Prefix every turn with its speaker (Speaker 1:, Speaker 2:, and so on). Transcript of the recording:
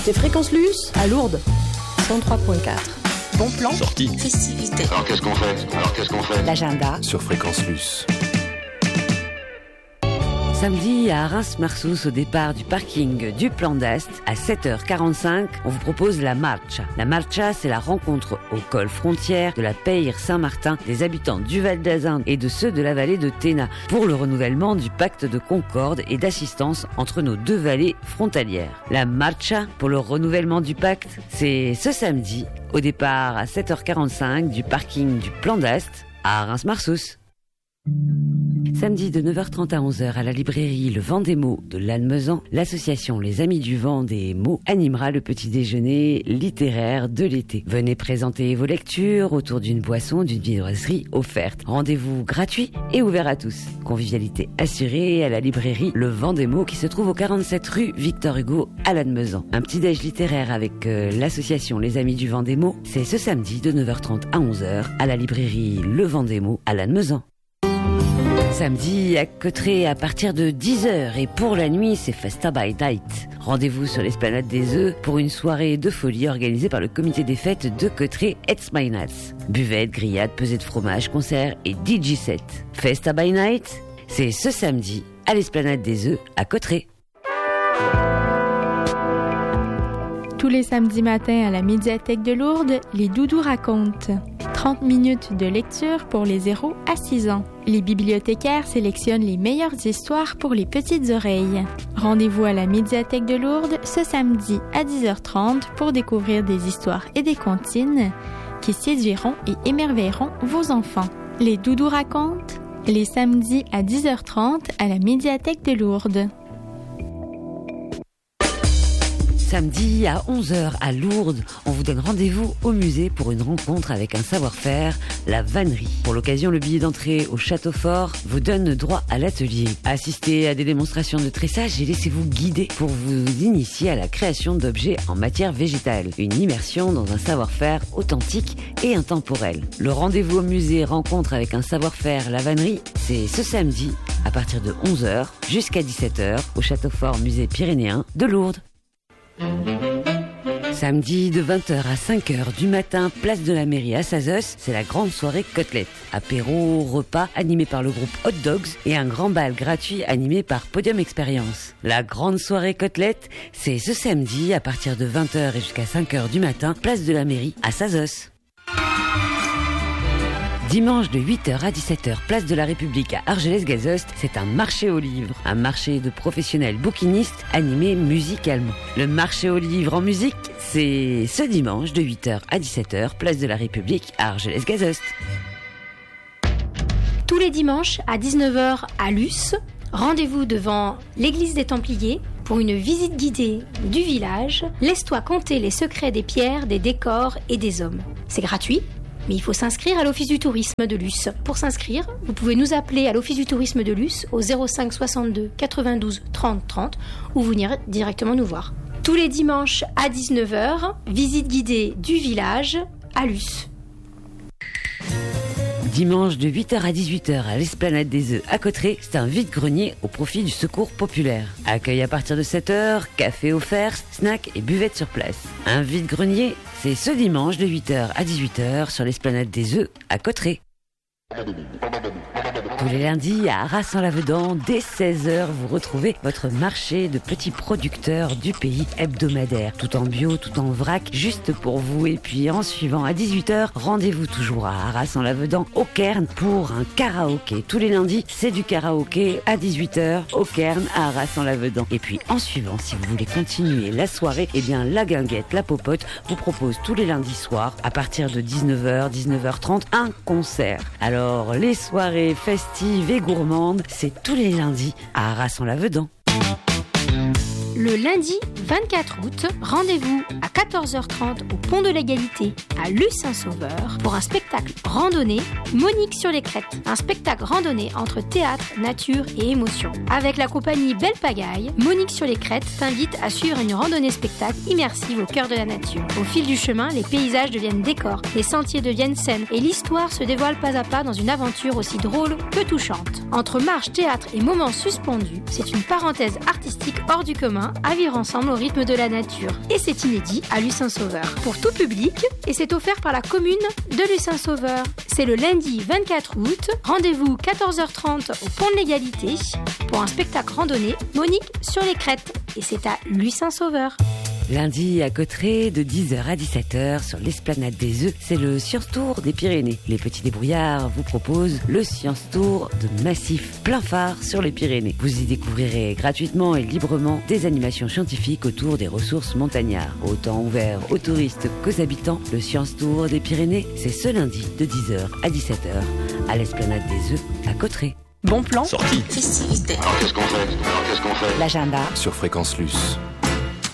Speaker 1: C'est Fréquence Luce à Lourdes, 103.4. Bon plan.
Speaker 2: Sortie.
Speaker 3: Festivité.
Speaker 2: Alors qu'est-ce qu'on fait
Speaker 1: L'agenda
Speaker 4: sur Fréquence Luce.
Speaker 5: Samedi à Reims-Marsous, au départ du parking du Plan d'Est, à 7h45, on vous propose la Marcha. La Marcha, c'est la rencontre au col frontière de la Peyre-Saint-Martin des habitants du Val d'Azun et de ceux de la vallée de Téna pour le renouvellement du pacte de concorde et d'assistance entre nos deux vallées frontalières. La Marcha pour le renouvellement du pacte, c'est ce samedi, au départ à 7h45 du parking du Plan d'Est à Reims-Marsous. Samedi de 9h30 à 11h à la librairie Le Vent des Mots de Lannemezan, l'association Les Amis du Vent des Mots animera le petit déjeuner littéraire de l'été. Venez présenter vos lectures autour d'une boisson d'une viennoiserie offerte. Rendez-vous gratuit et ouvert à tous. Convivialité assurée à la librairie Le Vent des Mots qui se trouve au 47 rue Victor Hugo à Lannemezan. Un petit déj littéraire avec l'association Les Amis du Vent des Mots, c'est ce samedi de 9h30 à 11h à la librairie Le Vent des Mots à Lannemezan. Samedi à Cauterets à partir de 10h et pour la nuit c'est Festa by Night. Rendez-vous sur l'esplanade des Œufs pour une soirée de folie organisée par le comité des fêtes de Cauterets It's My Nights. Buvette, grillade, pesée de fromage, concert et DJ set. Festa by Night, c'est ce samedi à l'esplanade des Œufs à Cauterets.
Speaker 6: Tous les samedis matins à la médiathèque de Lourdes, les Doudous racontent. 30 minutes de lecture pour les 0 à 6 ans. Les bibliothécaires sélectionnent les meilleures histoires pour les petites oreilles. Rendez-vous à la médiathèque de Lourdes ce samedi à 10h30 pour découvrir des histoires et des comptines qui séduiront et émerveilleront vos enfants. Les Doudous racontent les samedis à 10h30 à la médiathèque de Lourdes.
Speaker 5: Samedi à 11h à Lourdes, on vous donne rendez-vous au musée pour une rencontre avec un savoir-faire, la vannerie. Pour l'occasion, le billet d'entrée au Château Fort vous donne droit à l'atelier. Assistez à des démonstrations de tressage et laissez-vous guider pour vous initier à la création d'objets en matière végétale. Une immersion dans un savoir-faire authentique et intemporel. Le rendez-vous au musée rencontre avec un savoir-faire, la vannerie, c'est ce samedi à partir de 11h jusqu'à 17h au Château Fort Musée Pyrénéen de Lourdes. Samedi de 20h à 5h du matin, place de la mairie à Sazos, c'est la grande soirée côtelette. Apéro, repas animé par le groupe Hot Dogs et un grand bal gratuit animé par Podium Expérience. La grande soirée côtelette, c'est ce samedi à partir de 20h et jusqu'à 5h du matin, place de la mairie à Sazos. Dimanche de 8h à 17h, place de la République à Argelès-Gazost, c'est un marché aux livres. Un marché de professionnels bouquinistes animé musicalement. Le marché aux livres en musique, c'est ce dimanche de 8h à 17h, place de la République à Argelès-Gazost.
Speaker 3: Tous les dimanches à 19h à Luce, rendez-vous devant l'église des Templiers pour une visite guidée du village. Laisse-toi conter les secrets des pierres, des décors et des hommes. C'est gratuit. Mais il faut s'inscrire à l'Office du tourisme de Luce. Pour s'inscrire, vous pouvez nous appeler à l'Office du tourisme de Luce au 05 62 92 30 30 ou venir directement nous voir. Tous les dimanches à 19h, visite guidée du village à Luce.
Speaker 5: Dimanche de 8h à 18h à l'esplanade des Œufs à Cauterets, c'est un vide-grenier au profit du secours populaire. Accueil à partir de 7h, café offert, snack et buvette sur place. Un vide-grenier, c'est ce dimanche de 8h à 18h sur l'esplanade des Œufs à Cauterets. Tous les lundis à Arras-en-Lavedan, dès 16h, vous retrouvez votre marché de petits producteurs du pays hebdomadaire. Tout en bio, tout en vrac, juste pour vous. Et puis en suivant à 18h, rendez-vous toujours à Arras-en-Lavedan, au Cairn, pour un karaoké. Tous les lundis, c'est du karaoké à 18h, au Cairn, à Arras-en-Lavedan. Et puis en suivant, si vous voulez continuer la soirée, eh bien la Guinguette, la Popote, vous propose tous les lundis soirs, à partir de 19h, 19h30, un concert. Alors les soirées festives et gourmandes, c'est tous les lundis à Arras-en-Lavedan.
Speaker 3: Le lundi 24 août, rendez-vous à 14h30 au Pont de l'Égalité à Luce-Saint-Sauveur pour un spectacle randonnée Monique sur les crêtes. Un spectacle randonnée entre théâtre, nature et émotion. Avec la compagnie Belle Pagaille, Monique sur les crêtes t'invite à suivre une randonnée spectacle immersive au cœur de la nature. Au fil du chemin, les paysages deviennent décors, les sentiers deviennent scènes et l'histoire se dévoile pas à pas dans une aventure aussi drôle que touchante. Entre marche, théâtre et moments suspendus, c'est une parenthèse artistique hors du commun à vivre ensemble au rythme de la nature. Et c'est inédit à Lucin-Sauveur. Pour tout public, et c'est offert par la commune de Lucin-Sauveur. C'est le lundi 24 août. Rendez-vous 14h30 au Pont de l'Égalité pour un spectacle randonnée Monique sur les crêtes. Et c'est à Lucin-Sauveur.
Speaker 5: Lundi à Cauterets, de 10h à 17h, sur l'esplanade des Œufs, c'est le Science Tour des Pyrénées. Les petits débrouillards vous proposent le Science Tour de Massif, plein phare sur les Pyrénées. Vous y découvrirez gratuitement et librement des animations scientifiques autour des ressources montagnardes. Autant ouvert aux touristes qu'aux habitants, le Science Tour des Pyrénées, c'est ce lundi de 10h à 17h à l'esplanade des Œufs à Cauterets.
Speaker 1: Bon plan.
Speaker 2: Sortie.
Speaker 4: Festivité.
Speaker 2: Alors qu'est-ce qu'on fait
Speaker 1: L'agenda
Speaker 7: sur Fréquence Luce.